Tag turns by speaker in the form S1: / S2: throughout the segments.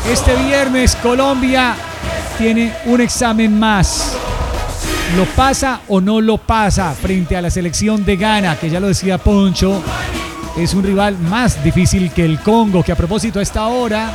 S1: Este viernes Colombia tiene un examen más. ¿Lo pasa o no lo pasa frente a la selección de Ghana? Que ya lo decía Poncho, es un rival más difícil que el Congo, que a propósito a esta hora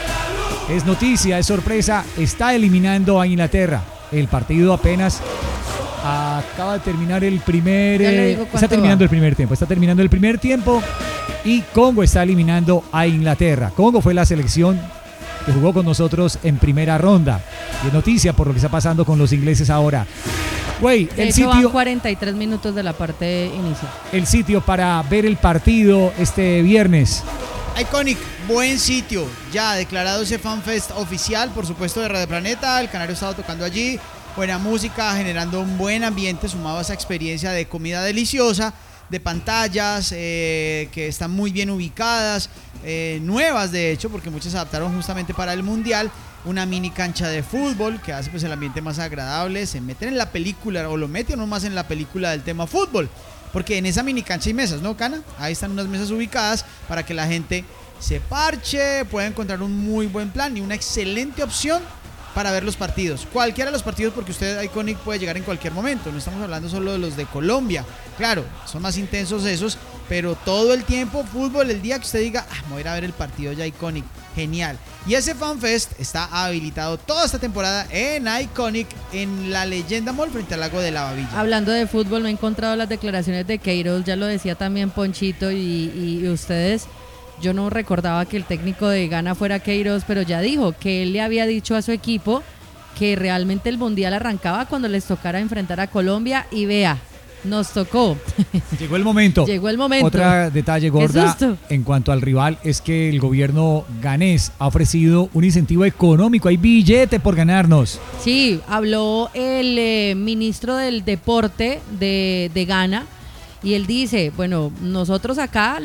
S1: es noticia, es sorpresa, está eliminando a Inglaterra. El partido apenas acaba de terminar el primer... está terminando el primer tiempo. Está terminando el primer tiempo y Congo está eliminando a Inglaterra. Congo fue la selección que jugó con nosotros en primera ronda. Y es noticia por lo que está pasando con los ingleses ahora. Güey, el sitio...
S2: van 43 minutos de la parte inicial.
S1: El sitio para ver el partido este viernes.
S3: Iconic, buen sitio. Ya declarado ese FanFest oficial, por supuesto, de Radio Planeta. El Canario estaba tocando allí. Buena música, generando un buen ambiente, sumado a esa experiencia de comida deliciosa, de pantallas que están muy bien ubicadas, nuevas de hecho, porque muchas se adaptaron justamente para el Mundial. Una mini cancha de fútbol que hace pues el ambiente más agradable. Se meten en la película, o lo meten uno más en la película del tema fútbol, porque en esa mini cancha hay mesas, ¿no, Cana? Ahí están unas mesas ubicadas para que la gente se parche, pueda encontrar un muy buen plan y una excelente opción para ver los partidos, cualquiera de los partidos, porque usted, Iconic, puede llegar en cualquier momento. No estamos hablando solo de los de Colombia, claro, son más intensos esos, pero todo el tiempo fútbol, el día que usted diga, me voy a ir a ver el partido ya, Iconic, genial. Y ese FanFest está habilitado toda esta temporada en Iconic, en la Leyenda Mall, frente al lago de la Babilla.
S2: Hablando de fútbol, no he encontrado las declaraciones de Queiroz, ya lo decía también Ponchito y ustedes. Yo no recordaba que el técnico de Ghana fuera Queiroz, pero ya dijo que él le había dicho a su equipo que realmente el Mundial arrancaba cuando les tocara enfrentar a Colombia, y vea, nos tocó.
S1: Llegó el momento.
S2: Llegó el momento.
S1: Otro detalle, Gorda, en cuanto al rival, es que el gobierno ganés ha ofrecido un incentivo económico. Hay billete por ganarnos.
S2: Sí, habló el ministro del deporte de Ghana. Y él dice, bueno, nosotros acá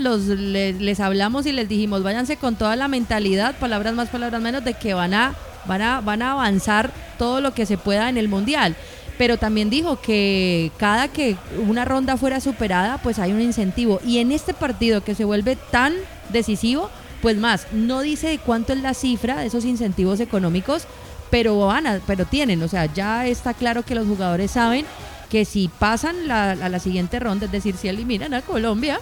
S2: les hablamos y les dijimos, váyanse con toda la mentalidad, palabras más, palabras menos, de que van a avanzar todo lo que se pueda en el Mundial. Pero también dijo que cada que una ronda fuera superada, pues hay un incentivo. Y en este partido que se vuelve tan decisivo, pues más, no dice de cuánto es la cifra de esos incentivos económicos, pero tienen, o sea, ya está claro que los jugadores saben que si pasan a la siguiente ronda, es decir, si eliminan a Colombia,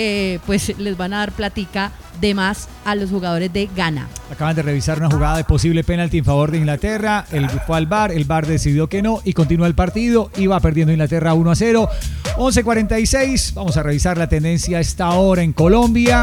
S2: pues les van a dar platica de más a los jugadores de Ghana.
S1: Acaban de revisar una jugada de posible penalti en favor de Inglaterra. Fue al VAR, el VAR decidió que no y continúa el partido. Iba perdiendo Inglaterra 1-0. 11:46. Vamos a revisar la tendencia a esta hora en Colombia.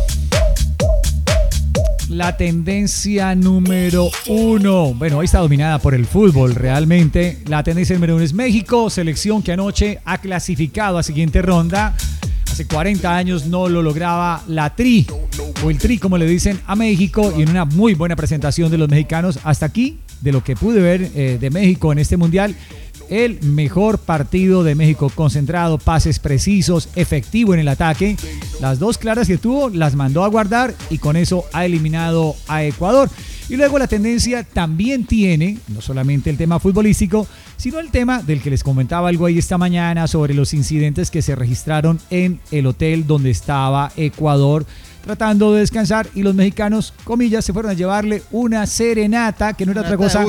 S1: La tendencia número 1. Bueno, hoy está dominada por el fútbol realmente. La tendencia número 1 es México, selección que anoche ha clasificado a siguiente ronda. Hace 40 años no lo lograba la Tri, o el Tri como le dicen a México, y en una muy buena presentación de los mexicanos. Hasta aquí, de lo que pude ver de México en este mundial, el mejor partido de México, concentrado, pases precisos, efectivo en el ataque. Las dos claras que tuvo las mandó a guardar y con eso ha eliminado a Ecuador. Y luego la tendencia también tiene, no solamente el tema futbolístico, sino el tema del que les comentaba algo ahí esta mañana sobre los incidentes que se registraron en el hotel donde estaba Ecuador tratando de descansar, y los mexicanos, comillas, se fueron a llevarle una serenata que no era otra cosa,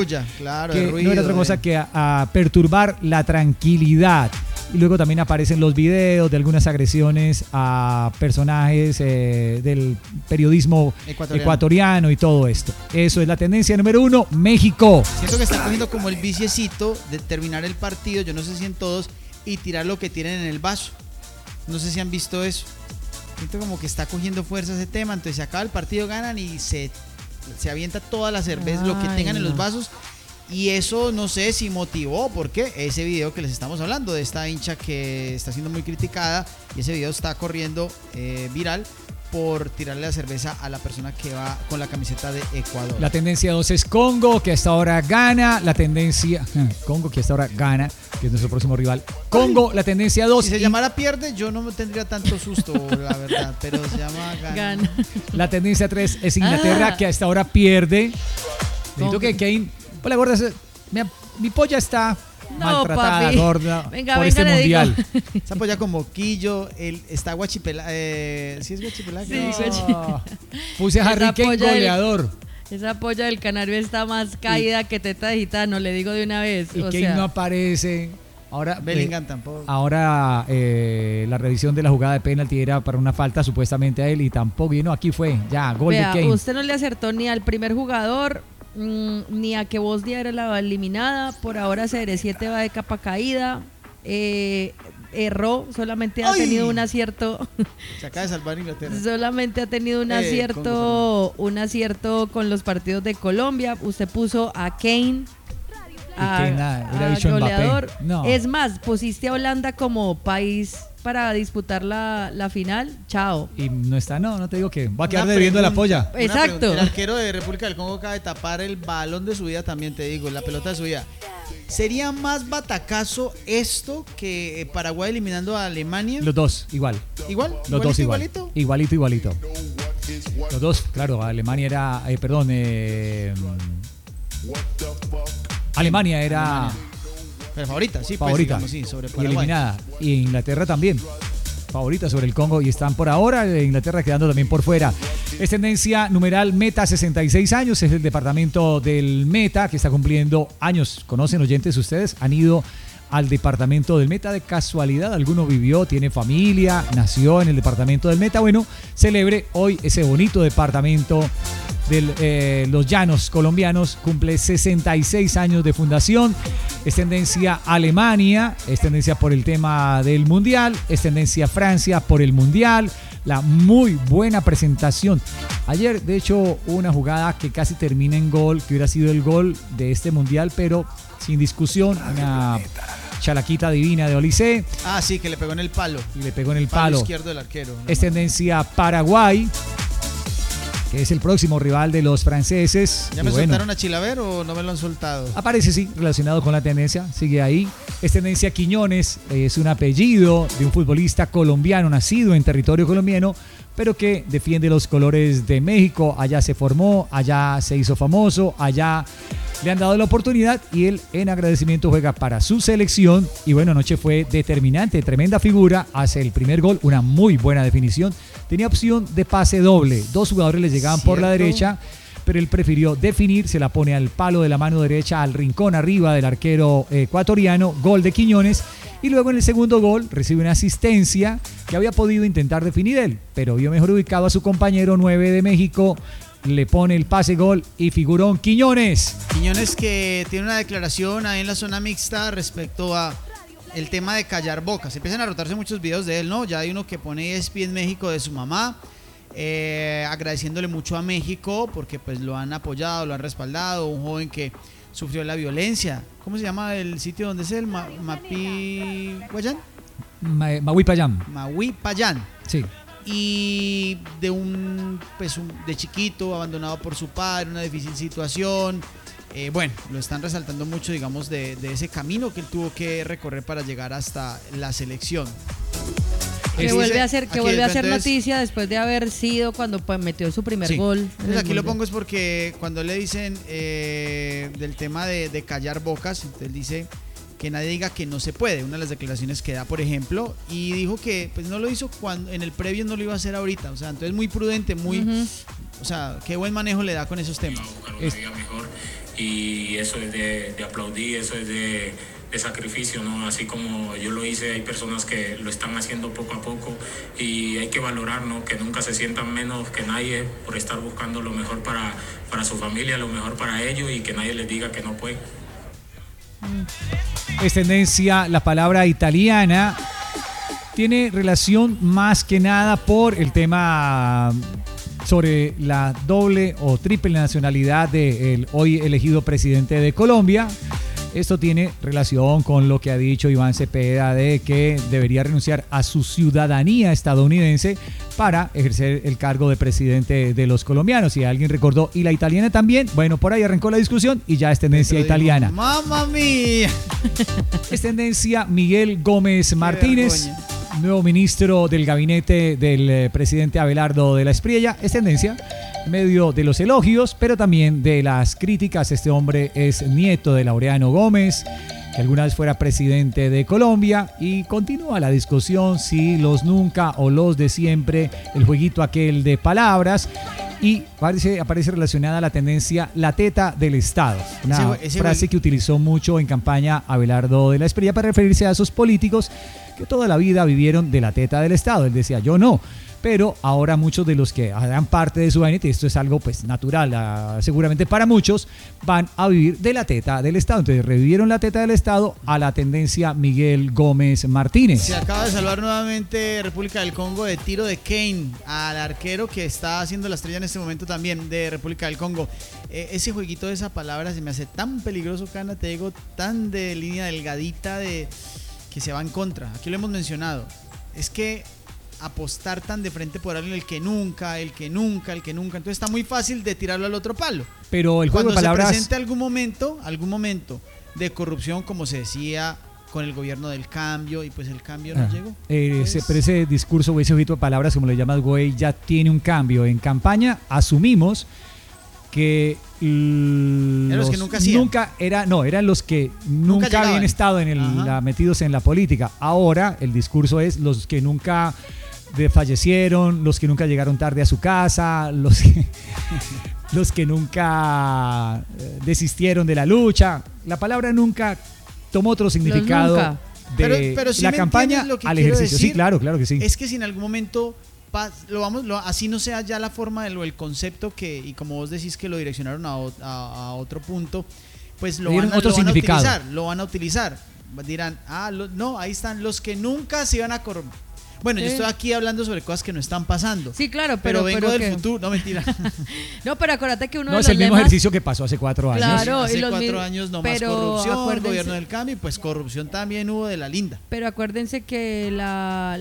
S1: que a perturbar la tranquilidad. Y luego también aparecen los videos de algunas agresiones a personajes del periodismo ecuatoriano y todo esto. Eso es la tendencia número 1, México.
S3: Siento que está cogiendo como el viciecito de terminar el partido, yo no sé si en todos, y tirar lo que tienen en el vaso. No sé si han visto eso. Siento como que está cogiendo fuerza ese tema, entonces se acaba el partido, ganan y se avienta toda la cerveza, lo que tengan en los vasos. Y eso no sé si motivó, porque ese video que les estamos hablando de esta hincha que está siendo muy criticada, y ese video está corriendo viral por tirarle la cerveza a la persona que va con la camiseta de Ecuador.
S1: La tendencia 2 es Congo, que hasta ahora gana. La tendencia... Congo, que hasta ahora gana, que es nuestro próximo rival. Congo, la tendencia 2.
S3: Si se llamara pierde, yo no me tendría tanto susto, la verdad, pero se llama gana.
S1: La tendencia 3 es Inglaterra, que hasta ahora pierde. Necesito que Kane... Hola, gorda, mi polla está... maltratada, papi. Gorda,
S2: venga,
S1: por este mundial.
S3: Esa polla con moquillo, está guachipelada. ¿Sí es guachipelada?
S2: Sí,
S1: no. Puse a Harry Kane goleador.
S2: Esa polla del Canario está más caída que teta de gitano, le digo de una vez.
S1: Y Kane no aparece. Ahora,
S3: Bellingham tampoco.
S1: Ahora la revisión de la jugada de penalti era para una falta supuestamente a él y tampoco. Y no, aquí fue, ya, gol
S2: Vea,
S1: de Kane.
S2: Usted no le acertó ni al primer jugador, ni a que Bosnia era la eliminada. Por ahora CR7 va de capa caída. Erró, solamente ha tenido un acierto.
S3: Se acaba de salvar Inglaterra.
S2: Solamente ha tenido un acierto con los partidos de Colombia. Usted puso a Kane. A goleador. No. Es más, pusiste a Holanda como país para disputar la final. Chao.
S1: Y no está, no te digo que va a quedar debiendo la polla.
S2: Exacto.
S3: El arquero de República del Congo acaba de tapar el balón de su vida, también te digo, la pelota de su vida. ¿Sería más batacazo esto que Paraguay eliminando a Alemania?
S1: Los dos, igual.
S3: ¿Igual?
S1: Los dos igual. Igualito. Los dos, claro, Alemania era, Alemania era...
S3: Pero favorita, sí,
S1: favorita.
S3: Pues, digamos, sí, sobre Paraguay.
S1: Y eliminada. Y Inglaterra también. Favorita sobre el Congo y están por ahora, Inglaterra quedando también por fuera. Es tendencia numeral Meta, 66 años, es el departamento del Meta que está cumpliendo años. ¿Conocen, oyentes, ustedes? ¿Han ido al departamento del Meta de casualidad? ¿Alguno vivió, tiene familia, nació en el departamento del Meta? Bueno, celebre hoy ese bonito departamento de los Llanos colombianos, cumple 66 años de fundación. Es tendencia Alemania, es tendencia por el tema del Mundial, es tendencia Francia por el Mundial. La muy buena presentación. Ayer, de hecho, hubo una jugada que casi termina en gol, que hubiera sido el gol de este Mundial, pero sin discusión, una chalaquita divina de Olise.
S3: Ah, sí, que le pegó en el palo.
S1: Y le pegó en el palo
S3: izquierdo del arquero.
S1: Es tendencia Paraguay, que es el próximo rival de los franceses.
S3: ¿Ya me soltaron a Chilaver o no me lo han soltado?
S1: Aparece, sí, relacionado con la tendencia, sigue ahí. Es tendencia Quiñones, es un apellido de un futbolista colombiano nacido en territorio colombiano, pero que defiende los colores de México. Allá se formó, allá se hizo famoso, allá le han dado la oportunidad y él en agradecimiento juega para su selección. Y bueno, anoche fue determinante, tremenda figura, hace el primer gol, una muy buena definición. Tenía opción de pase doble, dos jugadores le llegaban por la derecha, pero él prefirió definir, se la pone al palo de la mano derecha, al rincón arriba del arquero ecuatoriano, gol de Quiñones. Y luego en el segundo gol recibe una asistencia que había podido intentar definir él, pero vio mejor ubicado a su compañero 9 de México, le pone el pase gol y figurón Quiñones.
S3: Quiñones que tiene una declaración ahí en la zona mixta respecto a el tema de callar bocas. Empiezan a rotarse muchos videos de él, ¿no? Ya hay uno que pone ESPN México de su mamá, agradeciéndole mucho a México porque pues lo han apoyado, lo han respaldado, un joven que sufrió la violencia. ¿Cómo se llama el sitio donde es él? ¿Mapi-Guayán?
S1: Mahuipayán.
S3: Mahuipayán.
S1: Sí.
S3: Y de chiquito, abandonado por su padre, una difícil situación. Bueno, lo están resaltando mucho, digamos, de ese camino que él tuvo que recorrer para llegar hasta la selección.
S2: Que vuelve a hacer noticia después de haber sido cuando metió su primer gol.
S3: Entonces aquí lo pongo es porque cuando le dicen del tema de callar bocas, entonces él dice que nadie diga que no se puede, una de las declaraciones que da, por ejemplo, y dijo que pues no lo hizo cuando en el previo, no lo iba a hacer ahorita, o sea, entonces muy prudente, o sea, qué buen manejo le da con esos temas.
S4: Mejor, y eso es de aplaudir, eso es de sacrificio, ¿no? Así como yo lo hice, hay personas que lo están haciendo poco a poco y hay que valorar, ¿no? Que nunca se sientan menos que nadie por estar buscando lo mejor para su familia, lo mejor para ellos y que nadie les diga que no pueden.
S1: Es tendencia la palabra italiana, tiene relación más que nada por el tema sobre la doble o triple nacionalidad del hoy elegido presidente de Colombia. Esto tiene relación con lo que ha dicho Iván Cepeda de que debería renunciar a su ciudadanía estadounidense para ejercer el cargo de presidente de los colombianos. Si alguien recordó, y la italiana también, bueno, por ahí arrancó la discusión y ya es tendencia italiana.
S3: ¡Mamma mía!
S1: Es tendencia Miguel Gómez Martínez, nuevo ministro del gabinete del presidente Abelardo de la Espriella. Es tendencia en medio de los elogios, pero también de las críticas. Este hombre es nieto de Laureano Gómez, que alguna vez fuera presidente de Colombia, y continúa la discusión si los nunca o los de siempre, el jueguito aquel de palabras. y aparece relacionada a la tendencia la teta del Estado. Una frase que utilizó mucho en campaña Abelardo de la Espriella para referirse a esos políticos que toda la vida vivieron de la teta del Estado. Él decía, yo no. Pero ahora muchos de los que harán parte de su gabinete, esto es algo pues natural, seguramente para muchos, van a vivir de la teta del Estado. Entonces revivieron la teta del Estado a la tendencia Miguel Gómez Martínez.
S3: Se acaba de salvar nuevamente República del Congo de tiro de Kane al arquero que está haciendo la estrella en este momento también de República del Congo. Ese jueguito de esa palabra se me hace tan peligroso, Cana, te digo, tan de línea delgadita de que se va en contra. Aquí lo hemos mencionado. Es que apostar tan de frente por alguien, el que nunca. Entonces está muy fácil de tirarlo al otro palo.
S1: Pero el juego de palabras...
S3: Cuando se presente algún momento de corrupción, como se decía con el gobierno del cambio, y pues el cambio no llegó.
S1: Pero ese discurso o ese ojito de palabras, como le llamas, güey, ya tiene un cambio. En campaña asumimos que
S3: los que
S1: eran los que nunca habían estado metidos en la política. Ahora el discurso es los que nunca fallecieron, los que nunca llegaron tarde a su casa, los que nunca desistieron de la lucha. La palabra nunca tomó otro significado de
S3: sí
S1: la campaña al ejercicio. Sí, claro que sí.
S3: Es que si en algún momento así no sea ya la forma el concepto y como vos decís que lo direccionaron a otro punto, pues lo van a utilizar. Dirán, ahí están los que nunca se iban a corromper. Bueno, yo estoy aquí hablando sobre cosas que no están pasando.
S2: Sí, claro,
S3: pero vengo del futuro. No, mentira.
S2: No, pero acuérdate que uno de
S1: los es el mismo ejercicio que pasó hace 4 años.
S2: Claro,
S3: hace 4 años no más corrupción, gobierno del cambio, y pues corrupción también hubo de la linda.
S2: Pero acuérdense que la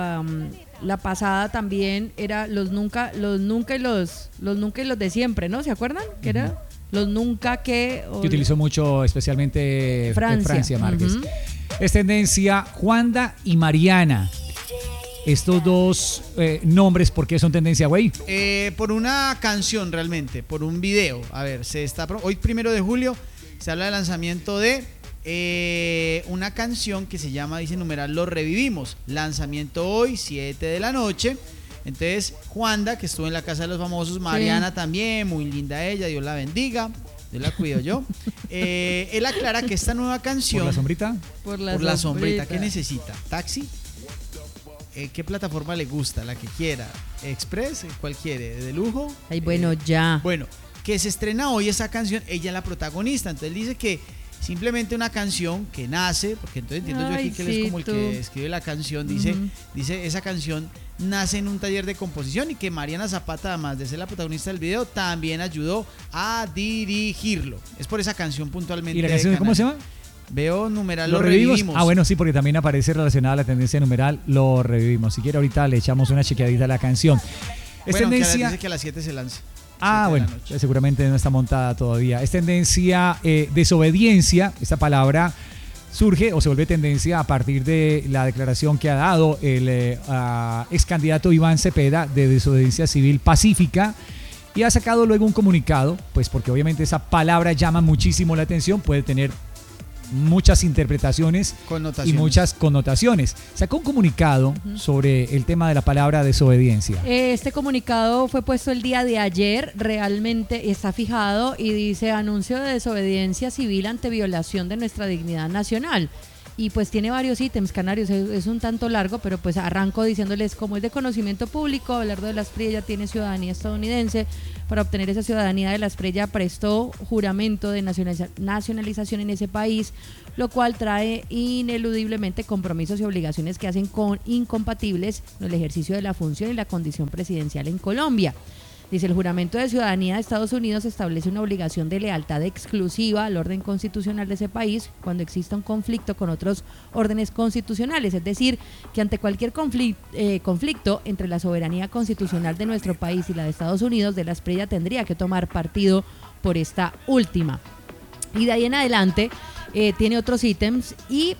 S2: pasada también era los nunca y los de siempre, ¿no? ¿Se acuerdan? Que era los nunca que
S1: utilizó mucho especialmente Francia Márquez. Es tendencia Juanda y Mariana. Estos dos nombres, ¿por qué son tendencia, güey?
S3: Por una canción realmente, por un video. A ver, hoy 1 de julio se habla del lanzamiento de una canción que se llama, dice numeral, Lo Revivimos. Lanzamiento hoy, 7 de la noche. Entonces, Juanda, que estuvo en la Casa de los Famosos, Mariana también, muy linda ella, Dios la bendiga. Yo la cuido yo. Él aclara que esta nueva canción...
S1: ¿Por la sombrita?
S3: Por la sombrita. ¿Qué necesita? ¿Taxi? ¿Qué plataforma le gusta? La que quiera. ¿Express? ¿Cuál quiere? ¿De lujo?
S2: Ay, bueno, ya.
S3: Bueno, que se estrena hoy esa canción, ella es la protagonista. Entonces él dice que simplemente una canción que nace, porque entonces entiendo yo aquí que él es como el que escribe la canción, dice esa canción nace en un taller de composición y que Mariana Zapata, además de ser la protagonista del video, también ayudó a dirigirlo. Es por esa canción puntualmente.
S1: ¿Y la canción cómo se llama?
S3: Veo numeral Lo Revivimos.
S1: Bueno, sí, porque también aparece relacionada a la tendencia numeral Lo Revivimos. Si quiere ahorita le echamos una chequeadita a la canción. Es tendencia...
S3: dice que a las 7 se lanza.
S1: Bueno, seguramente no está montada todavía. Es tendencia desobediencia. Esta palabra surge o se vuelve tendencia a partir de la declaración que ha dado el ex candidato Iván Cepeda de desobediencia civil pacífica. Y ha sacado luego un comunicado, pues porque obviamente esa palabra llama muchísimo la atención, puede tener muchas interpretaciones y muchas connotaciones. Sacó un comunicado sobre el tema de la palabra desobediencia.
S2: Este comunicado fue puesto el día de ayer, realmente está fijado y dice: anuncio de desobediencia civil ante violación de nuestra dignidad nacional. Y pues tiene varios ítems, Canarios, es un tanto largo, pero pues arranco diciéndoles: como es de conocimiento público, Abelardo de la Espriella tiene ciudadanía estadounidense. Para obtener esa ciudadanía, de la Espriella prestó juramento de nacionalización en ese país, lo cual trae ineludiblemente compromisos y obligaciones que hacen incompatibles con el ejercicio de la función y la condición presidencial en Colombia. Dice: el juramento de ciudadanía de Estados Unidos establece una obligación de lealtad exclusiva al orden constitucional de ese país cuando exista un conflicto con otros órdenes constitucionales. Es decir, que ante cualquier conflicto entre la soberanía constitucional de nuestro país y la de Estados Unidos, de la Espriella tendría que tomar partido por esta última. Y de ahí en adelante tiene otros ítems y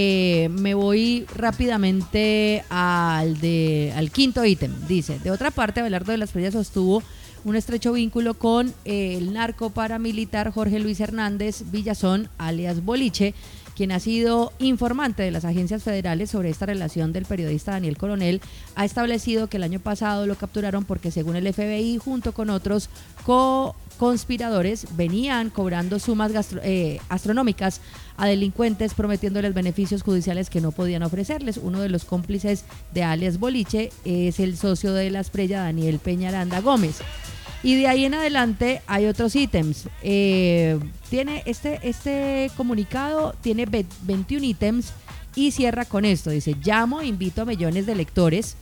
S2: me voy rápidamente al quinto ítem. Dice: de otra parte, Abelardo de la Espriella sostuvo un estrecho vínculo con el narco paramilitar Jorge Luis Hernández Villazón, alias Boliche, quien ha sido informante de las agencias federales sobre esta relación del periodista Daniel Coronel, ha establecido que el año pasado lo capturaron porque, según el FBI, junto con otros conspiradores, venían cobrando sumas astronómicas a delincuentes, prometiéndoles beneficios judiciales que no podían ofrecerles. Uno de los cómplices de alias Boliche es el socio de la estrella, Daniel Peñaranda Gómez. Y de ahí en adelante hay otros ítems. Tiene este comunicado tiene 21 ítems y cierra con esto. Dice: llamo e invito a millones de lectores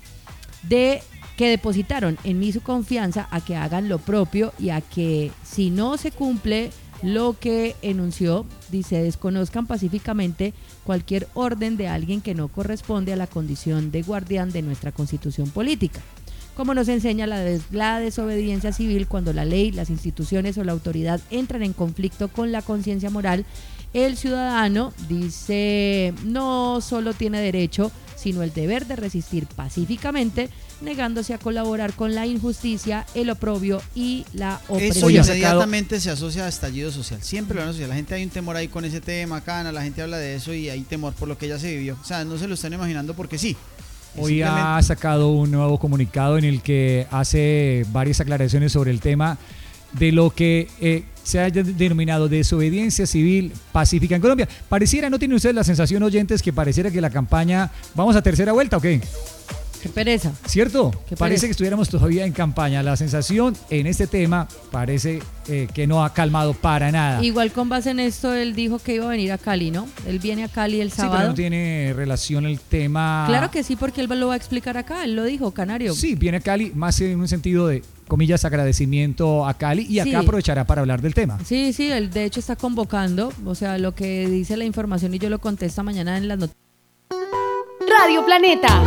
S2: que depositaron en mí su confianza a que hagan lo propio y a que, si no se cumple lo que enunció, dice, desconozcan pacíficamente cualquier orden de alguien que no corresponde a la condición de guardián de nuestra constitución política. Como nos enseña la desobediencia civil, cuando la ley, las instituciones o la autoridad entran en conflicto con la conciencia moral, el ciudadano, dice, no solo tiene derecho, sino el deber de resistir pacíficamente, negándose a colaborar con la injusticia, el oprobio y la opresión.
S3: Eso inmediatamente se asocia a estallido social. Siempre lo van a asociar. La gente, hay un temor ahí con ese tema, Cana, la gente habla de eso y hay temor por lo que ya se vivió. O sea, no se lo están imaginando porque sí.
S1: Hoy ha sacado un nuevo comunicado en el que hace varias aclaraciones sobre el tema de lo que se ha denominado desobediencia civil pacífica en Colombia. Pareciera, ¿no tienen ustedes la sensación, oyentes, que pareciera que la campaña, vamos a tercera vuelta o qué?
S2: Qué pereza.
S1: ¿Cierto?
S2: Qué
S1: Parece
S2: pereza.
S1: que estuviéramos todavía en campaña. La sensación en este tema parece que no ha calmado para nada.
S2: Igual con base en esto, él dijo que iba a venir a Cali, ¿no? Él viene a Cali el sábado.
S1: Sí, pero no tiene relación el tema.
S2: Claro que sí, porque él lo va a explicar acá, él lo dijo, Canario.
S1: Sí, viene a Cali más en un sentido de, comillas, agradecimiento a Cali y acá
S2: Sí.
S1: aprovechará para hablar del tema.
S2: Sí, él de hecho está convocando, o sea, lo que dice la información y yo lo contesto mañana en las noticias.
S5: Radio Planeta.